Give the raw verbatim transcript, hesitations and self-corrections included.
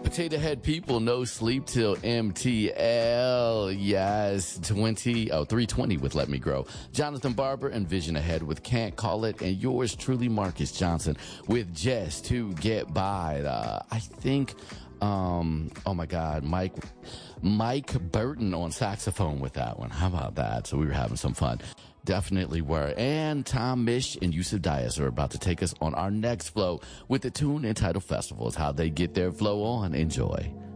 Potato Head people, no sleep till M T L. Yes, twenty, oh, three twenty with Let Me Grow. Jonathan Barber and Vision Ahead with Can't Call It. And yours truly, Marcus Johnson, with Just to Get By. Uh, I think, um, oh my God, Mike, Mike Burton on saxophone with that one. How about that? So we were having some fun. Definitely were. And Tom Misch and Yusuf Dias are about to take us on our next flow with the tune entitled Festivals. How they get their flow on. Enjoy.